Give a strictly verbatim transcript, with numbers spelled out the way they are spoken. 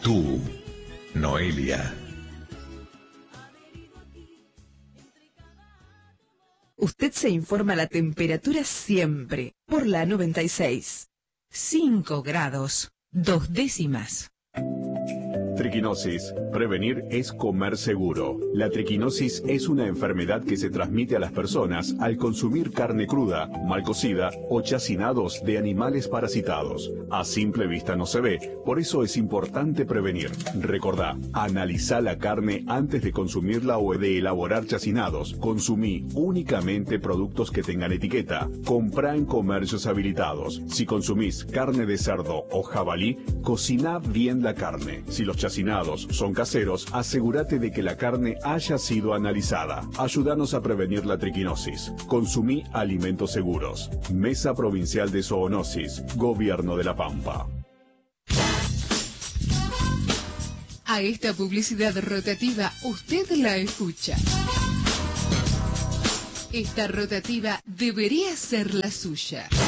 Tú, Noelia. Usted se informa la temperatura siempre por la noventa y seis. cinco grados, dos décimas. Triquinosis. Prevenir es comer seguro. La triquinosis es una enfermedad que se transmite a las personas al consumir carne cruda, mal cocida o chacinados de animales parasitados. A simple vista no se ve, por eso es importante prevenir. Recordá, analizá la carne antes de consumirla o de elaborar chacinados. Consumí únicamente productos que tengan etiqueta. Comprá en comercios habilitados. Si consumís carne de cerdo o jabalí, cociná bien la carne. Si los chacinados son caseros, asegúrate de que la carne haya sido analizada. Ayúdanos a prevenir la triquinosis. Consumí alimentos seguros. Mesa Provincial de Zoonosis, Gobierno de La Pampa. A esta publicidad rotativa usted la escucha. Esta rotativa debería ser la suya.